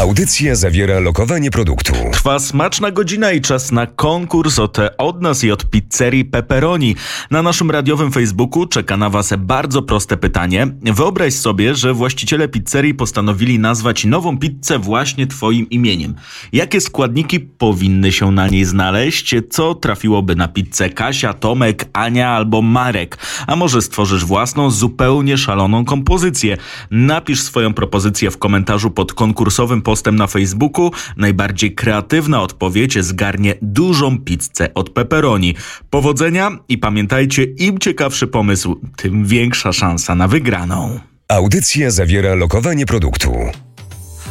Audycja zawiera lokowanie produktu. Trwa smaczna godzina i czas na konkurs od nas i od pizzerii Pepperoni. Na naszym radiowym Facebooku czeka na Was bardzo proste pytanie. Wyobraź sobie, że właściciele pizzerii postanowili nazwać nową pizzę właśnie Twoim imieniem. Jakie składniki powinny się na niej znaleźć? Co trafiłoby na pizzę Kasia, Tomek, Ania albo Marek? A może stworzysz własną, zupełnie szaloną kompozycję? Napisz swoją propozycję w komentarzu pod konkursowym postem na Facebooku. Najbardziej kreatywna odpowiedź zgarnie dużą pizzę od Pepperoni. Powodzenia i pamiętajcie, im ciekawszy pomysł, tym większa szansa na wygraną. Audycja zawiera lokowanie produktu.